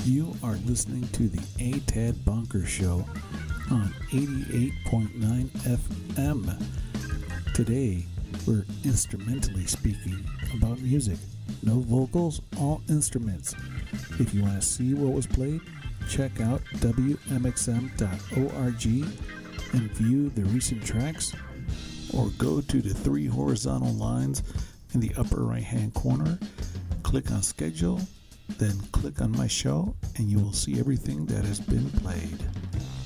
You are listening to the A. Tad Bunker Show on 88.9 FM. Today, we're instrumentally speaking about music. No vocals, all instruments. If you want to see what was played, check out WMXM.org and view the recent tracks, or go to the three horizontal lines in the upper right hand corner, click on schedule, then click on my show, and you will see everything that has been played.